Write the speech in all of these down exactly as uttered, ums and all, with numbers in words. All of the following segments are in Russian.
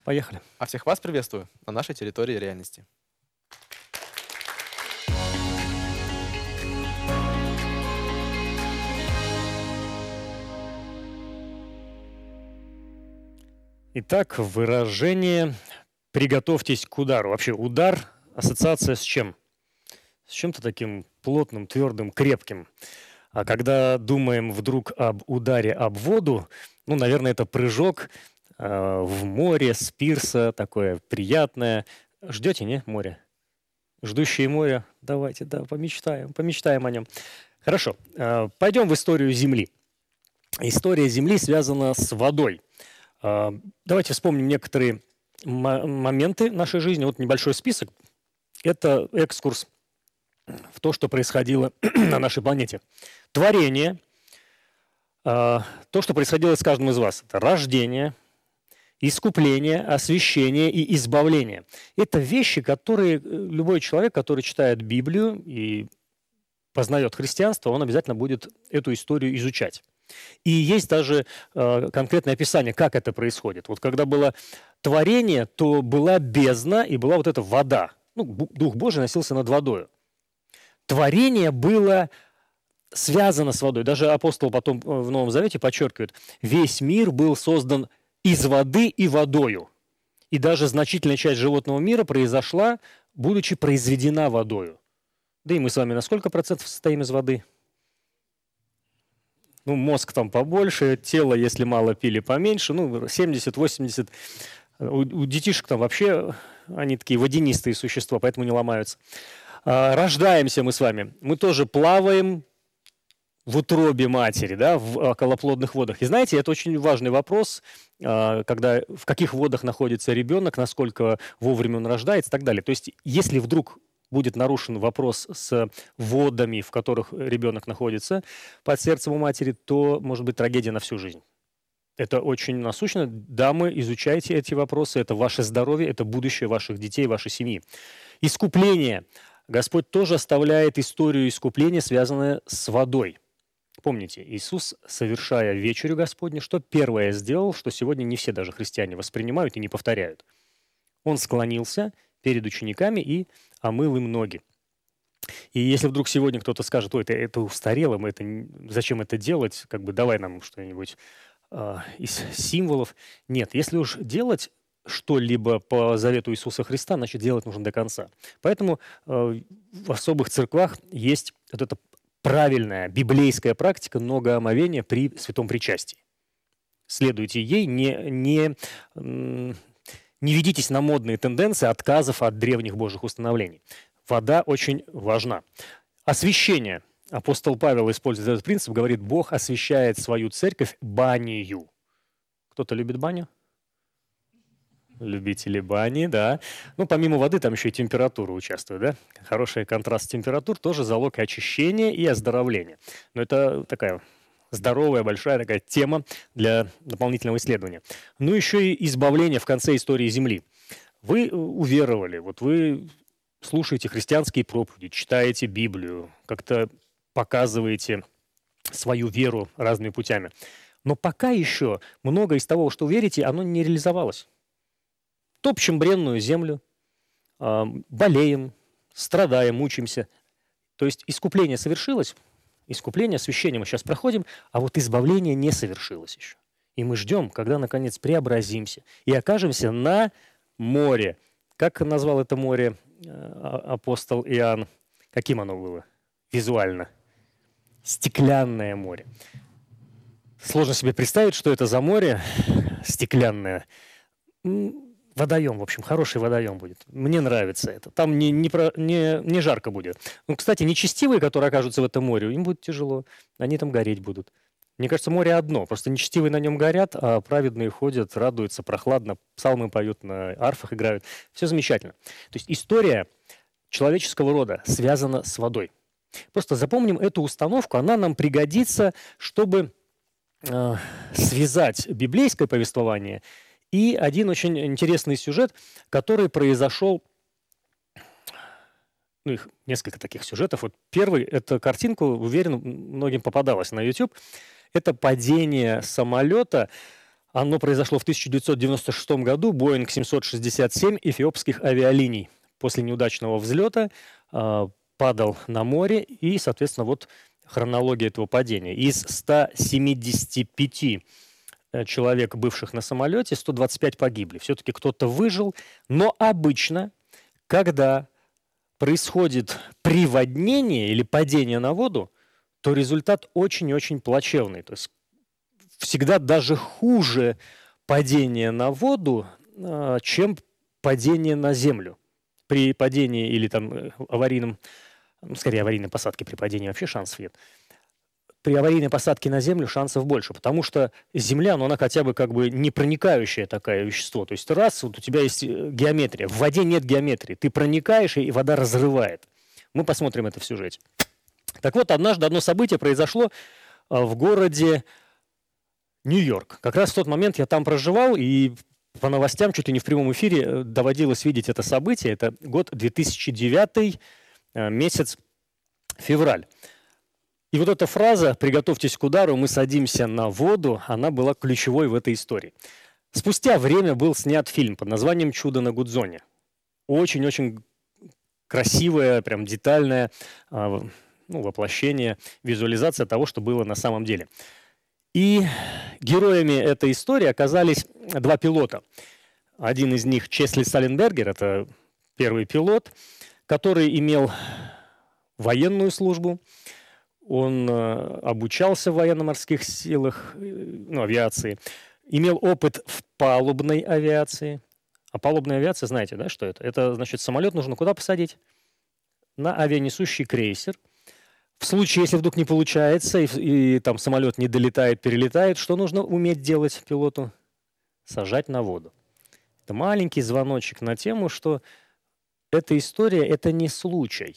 Поехали. А всех вас приветствую на нашей территории реальности. Итак, выражение «приготовьтесь к удару». Вообще удар – ассоциация с чем? С чем-то таким плотным, твердым, крепким. А когда думаем вдруг об ударе об воду, ну, наверное, это прыжок э, в море с пирса, такое приятное. Ждете, не, море? Ждущие море? Давайте, да, помечтаем, помечтаем о нем. Хорошо, э, пойдем в историю Земли. История Земли связана с водой. Э, давайте вспомним некоторые моменты нашей жизни. Вот небольшой список. Это экскурс в то, что происходило на нашей планете. Творение, э, то, что происходило с каждым из вас. Это рождение, искупление, освящение и избавление. Это вещи, которые любой человек, который читает Библию и познает христианство, он обязательно будет эту историю изучать. И есть даже э, конкретное описание, как это происходит. Вот когда было творение, то была бездна и была вот эта вода. Ну, Дух Божий носился над водой. Творение было связано с водой. Даже апостол потом в Новом Завете подчеркивает, весь мир был создан из воды и водою. И даже значительная часть животного мира произошла, будучи произведена водою. Да и мы с вами на сколько процентов состоим из воды? Ну, мозг там побольше, тело, если мало пили, поменьше, ну, семьдесят-восемьдесят. У, у детишек там вообще, они такие водянистые существа, поэтому не ломаются. А, рождаемся мы с вами, мы тоже плаваем в утробе матери, да, в околоплодных водах. И знаете, это очень важный вопрос, когда, в каких водах находится ребенок, насколько вовремя он рождается и так далее. То есть, если вдруг будет нарушен вопрос с водами, в которых ребенок находится под сердцем у матери, то может быть трагедия на всю жизнь. Это очень насущно. Дамы, изучайте эти вопросы. Это ваше здоровье, это будущее ваших детей, вашей семьи. Искупление. Господь тоже оставляет историю искупления, связанную с водой. Помните, Иисус, совершая вечерю Господню, что первое сделал, что сегодня не все даже христиане воспринимают и не повторяют. Он склонился перед учениками и омыл им ноги. И если вдруг сегодня кто-то скажет, ой, это, это устарело, мы это, зачем это делать, как бы давай нам что-нибудь э, из символов. Нет, если уж делать что-либо по завету Иисуса Христа, значит, делать нужно до конца. Поэтому э, в особых церквах есть вот эта правильная библейская практика ногоомовения при святом причастии. Следуйте ей, не, не, не ведитесь на модные тенденции отказов от древних божьих установлений. Вода очень важна. Освящение. Апостол Павел использует этот принцип, говорит, Бог освящает свою церковь банию. Кто-то любит баню? Любители бани, да. Ну, помимо воды, там еще и температура участвует, да. Хороший контраст температур тоже залог очищения и оздоровления. Но это такая здоровая, большая такая тема для дополнительного исследования. Ну, еще и избавление в конце истории Земли. Вы уверовали, вот вы слушаете христианские проповеди, читаете Библию, как-то показываете свою веру разными путями. Но пока еще многое из того, что верите, оно не реализовалось. Топчем бренную землю, болеем, страдаем, мучаемся. То есть искупление совершилось, искупление, освящение мы сейчас проходим, а вот избавление не совершилось еще. И мы ждем, когда, наконец, преобразимся и окажемся на море. Как назвал это море апостол Иоанн? Каким оно было визуально? Стеклянное море. Сложно себе представить, что это за море стеклянное. Водоем, в общем, хороший водоем будет. Мне нравится это. Там не, не, про, не, не жарко будет. Ну, кстати, нечестивые, которые окажутся в этом море, им будет тяжело. Они там гореть будут. Мне кажется, море одно. Просто нечестивые на нем горят, а праведные ходят, радуются, прохладно, псалмы поют, на арфах играют. Все замечательно. То есть история человеческого рода связана с водой. Просто запомним эту установку, она нам пригодится, чтобы э, связать библейское повествование и один очень интересный сюжет, который произошел, ну, их несколько таких сюжетов. Вот первый, эту картинку, уверен, многим попадалась на YouTube. Это падение самолета Оно произошло в тысяча девятьсот девяносто шестом году, Боинг семьсот шестьдесят семь эфиопских авиалиний. После неудачного взлета э, падал на море, и, соответственно, вот хронология этого падения. Из ста семидесяти пяти человек, бывших на самолете, сто двадцать пять погибли. Все-таки кто-то выжил, но обычно, когда происходит приводнение или падение на воду, то результат очень-очень плачевный. То есть всегда даже хуже падение на воду, чем падение на землю. При падении или там аварийном, ну, скорее аварийной посадке, при падении вообще шансов нет. При аварийной посадке на землю шансов больше, потому что земля, ну, она хотя бы как бы не проникающее такое вещество. То есть раз, вот у тебя есть геометрия, в воде нет геометрии, ты проникаешь, и вода разрывает. Мы посмотрим это в сюжете. Так вот, однажды одно событие произошло в городе Нью-Йорк. Как раз в тот момент я там проживал, и по новостям, чуть ли не в прямом эфире, доводилось видеть это событие. Это год две тысячи девятый, месяц февраль. И вот эта фраза «приготовьтесь к удару, мы садимся на воду», она была ключевой в этой истории. Спустя время был снят фильм под названием «Чудо на Гудзоне». Очень-очень красивое, прям детальное ну, воплощение, визуализация того, что было на самом деле. И героями этой истории оказались два пилота. Один из них Чесли Саленбергер, это первый пилот, который имел военную службу. Он э, обучался в военно-морских силах, ну, авиации, имел опыт в палубной авиации. А палубная авиация, знаете, да, что это? Это, значит, самолет нужно куда посадить? На авианесущий крейсер. В случае, если вдруг не получается, и, и там самолет не долетает, перелетает, что нужно уметь делать пилоту? Сажать на воду. Это маленький звоночек на тему, что эта история – это не случай.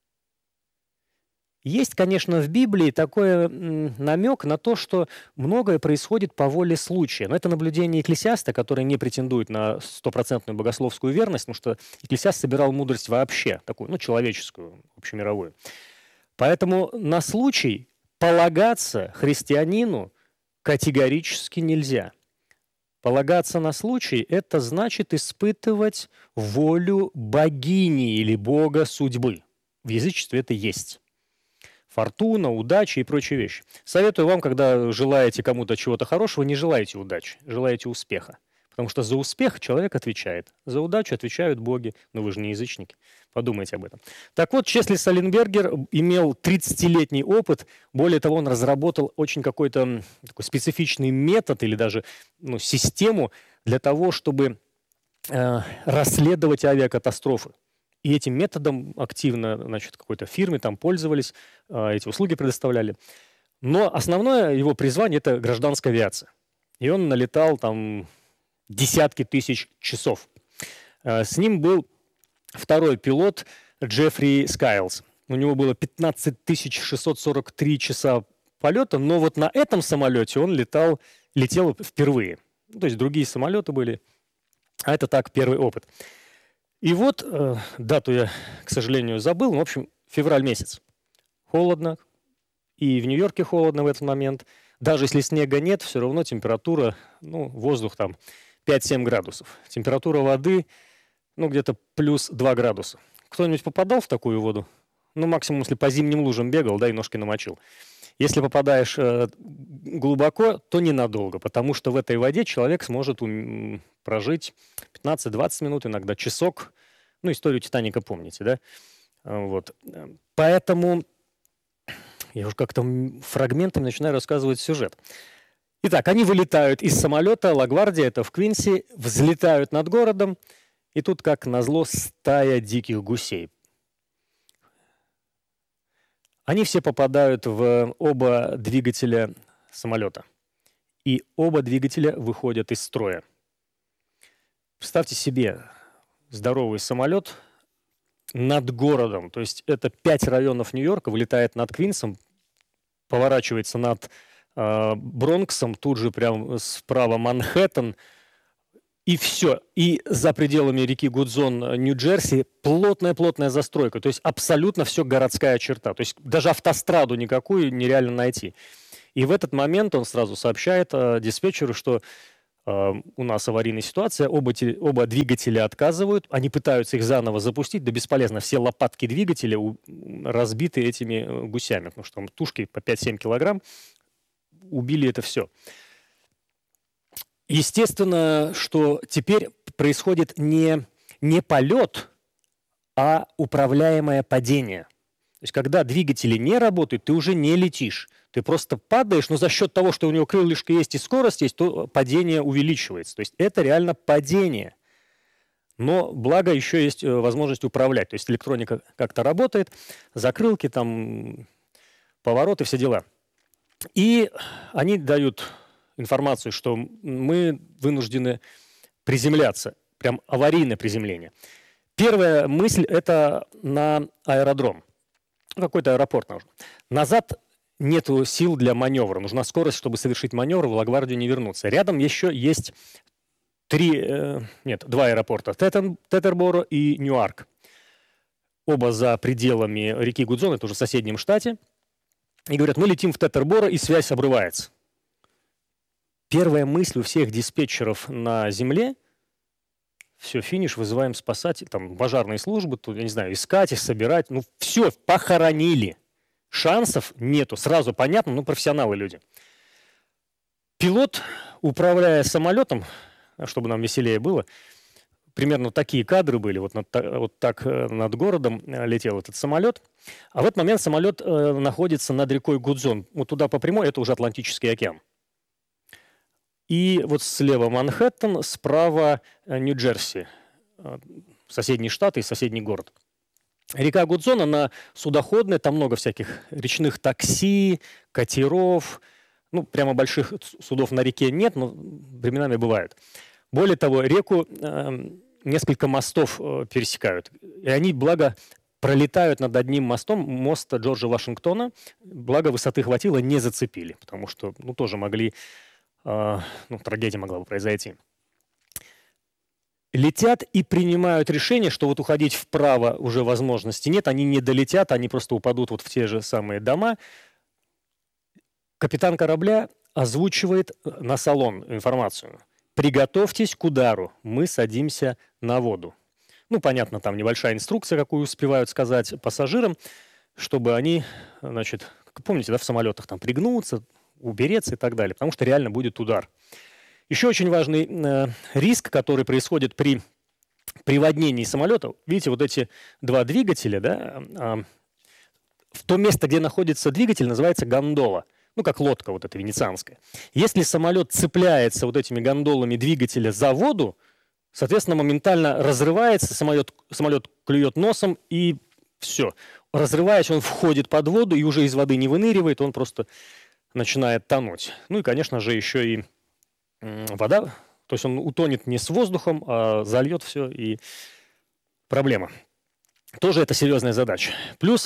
Есть, конечно, в Библии такой намек на то, что многое происходит по воле случая. Но это наблюдение Екклесиаста, который не претендует на стопроцентную богословскую верность, потому что Екклесиаст собирал мудрость вообще, такую, ну, человеческую, общемировую. Поэтому на случай полагаться христианину категорически нельзя. Полагаться на случай – это значит испытывать волю богини или бога судьбы. В язычестве это есть. Фортуна, удача и прочие вещи. Советую вам, когда желаете кому-то чего-то хорошего, не желайте удачи, желаете успеха. Потому что за успех человек отвечает. За удачу отвечают боги. Но вы же не язычники. Подумайте об этом. Так вот, Чесли Саленбергер имел тридцатилетний опыт. Более того, он разработал очень какой-то такой специфичный метод или даже ну, систему для того, чтобы э, расследовать авиакатастрофы. И этим методом активно, значит, какой-то фирме там пользовались, эти услуги предоставляли. Но основное его призвание – это гражданская авиация. И он налетал там десятки тысяч часов. С ним был второй пилот Джеффри Скайлс. У него было пятнадцать тысяч шестьсот сорок три часа полета, но вот на этом самолете он летал, летел впервые. То есть другие самолеты были, а это так, первый опыт. И вот, э, дату я, к сожалению, забыл, но, в общем, февраль месяц. Холодно, и в Нью-Йорке холодно в этот момент. Даже если снега нет, все равно температура, ну, воздух там пять-семь градусов. Температура воды, ну, где-то плюс два градуса. Кто-нибудь попадал в такую воду? Ну, максимум, если по зимним лужам бегал, да, и ножки намочил. Если попадаешь э, глубоко, то ненадолго, потому что в этой воде человек сможет ум- прожить пятнадцать-двадцать минут, иногда часок. Ну, историю «Титаника» помните, да? Вот. Поэтому я уже как-то фрагментами начинаю рассказывать сюжет. Итак, они вылетают из самолета «Ла-Гвардия», это в Квинси, взлетают над городом, и тут, как назло, стая диких гусей. Они все попадают в оба двигателя самолета. И оба двигателя выходят из строя. Представьте себе здоровый самолет над городом. То есть это пять районов Нью-Йорка, вылетает над Квинсом, поворачивается над э, Бронксом, тут же прямо справа Манхэттен. И все. И за пределами реки Гудзон, Нью-Джерси, плотная-плотная застройка. То есть абсолютно все городская черта. То есть даже автостраду никакую нереально найти. И в этот момент он сразу сообщает э, диспетчеру, что э, у нас аварийная ситуация, оба, те- оба двигателя отказывают, они пытаются их заново запустить, да бесполезно, все лопатки двигателя у- разбиты этими э, гусями, потому что там тушки по пять-семь килограмм, убили это все. Естественно, что теперь происходит не, не полет, а управляемое падение. То есть, когда двигатели не работают, ты уже не летишь. Ты просто падаешь, но за счет того, что у него крылышко есть и скорость есть, то падение увеличивается. То есть, это реально падение. Но благо еще есть э, возможность управлять. То есть, электроника как-то работает, закрылки, там, повороты, все дела. И они дают информацию, что мы вынуждены приземляться, прям аварийное приземление. Первая мысль – это на аэродром. Какой-то аэропорт нужен. Назад нету сил для маневра. Нужна скорость, чтобы совершить маневр, в Лагвардию не вернуться. Рядом еще есть три, э, нет, два аэропорта. Тетен- Тетерборо и Ньюарк. Оба за пределами реки Гудзон, это уже в соседнем штате. И говорят, мы летим в Тетерборо, и связь обрывается. Первая мысль у всех диспетчеров на земле – все, финиш, вызываем спасать, там, пожарные службы, тут, я не знаю, искать их, собирать. Ну, все, похоронили. Шансов нету. Сразу понятно, ну, профессионалы люди. Пилот, управляя самолетом, чтобы нам веселее было, примерно такие кадры были. Вот, над, вот так над городом летел этот самолет. А в этот момент самолет э, находится над рекой Гудзон. Вот туда по прямой, это уже Атлантический океан. И вот слева Манхэттен, справа Нью-Джерси, соседний штат и соседний город. Река Гудзон, она судоходная, там много всяких речных такси, катеров. Ну, прямо больших судов на реке нет, но временами бывают. Более того, реку э, несколько мостов э, пересекают. И они, благо, пролетают над одним мостом, мост Джорджа Вашингтона. Благо, высоты хватило, не зацепили, потому что, ну, тоже могли... ну, трагедия могла бы произойти. Летят и принимают решение, что вот уходить вправо уже возможности нет, они не долетят, они просто упадут вот в те же самые дома. Капитан корабля озвучивает на салон информацию. Приготовьтесь к удару, мы садимся на воду. Ну, понятно, там небольшая инструкция, какую успевают сказать пассажирам, чтобы они, значит, помните, да, в самолетах там пригнуться, убереться и так далее, потому что реально будет удар. Еще очень важный э, риск, который происходит при приводнении самолета. Видите, вот эти два двигателя, да, э, в то место, где находится двигатель, называется гондола. Ну, как лодка вот эта венецианская. Если самолет цепляется вот этими гондолами двигателя за воду, соответственно, моментально разрывается, самолет, самолет клюет носом и все. Разрываясь, он входит под воду и уже из воды не выныривает, он просто... начинает тонуть. Ну и, конечно же, еще и вода, то есть он утонет не с воздухом, а зальет все, и проблема. Тоже это серьезная задача. Плюс,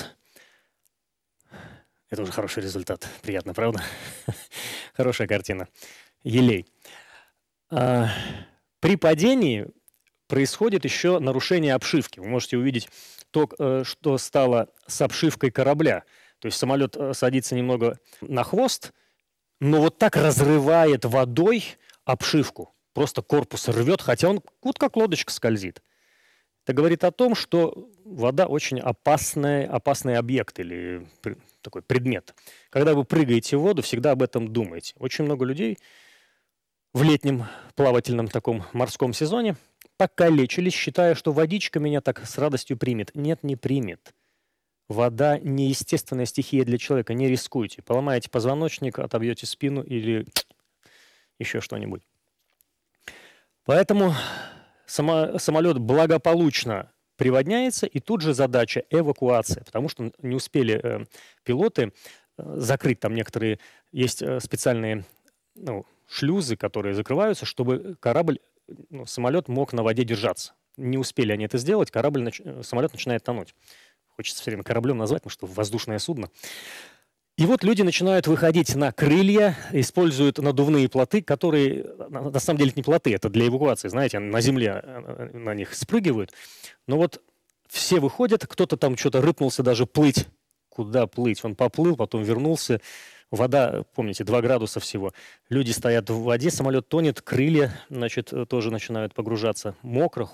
это уже хороший результат, приятно, правда? Хорошая картина. Елей. А, при падении происходит еще нарушение обшивки. Вы можете увидеть то, что стало с обшивкой корабля. То есть самолет садится немного на хвост, но вот так разрывает водой обшивку. Просто корпус рвет, хотя он вот как лодочка скользит. Это говорит о том, что вода очень опасный, опасный объект или такой предмет. Когда вы прыгаете в воду, всегда об этом думайте. Очень много людей в летнем плавательном таком морском сезоне покалечились, считая, что водичка меня так с радостью примет. Нет, не примет. Вода – неестественная стихия для человека, не рискуйте. Поломаете позвоночник, отобьете спину или еще что-нибудь. Поэтому само, самолет благополучно приводняется, и тут же задача эвакуация, потому что не успели э, пилоты э, закрыть, там некоторые, есть э, специальные ну, шлюзы, которые закрываются, чтобы корабль, ну, самолет мог на воде держаться. Не успели они это сделать, корабль, нач... самолет начинает тонуть. Хочется все время кораблем назвать, потому что воздушное судно. И вот люди начинают выходить на крылья, используют надувные плоты, которые, на самом деле, это не плоты, это для эвакуации, знаете, на земле на них спрыгивают. Но вот все выходят, кто-то там что-то рыпнулся даже плыть. Куда плыть? Он поплыл, потом вернулся, Вода, помните, два градуса всего. Люди стоят в воде, самолет тонет, крылья, значит, тоже начинают погружаться. Мокро,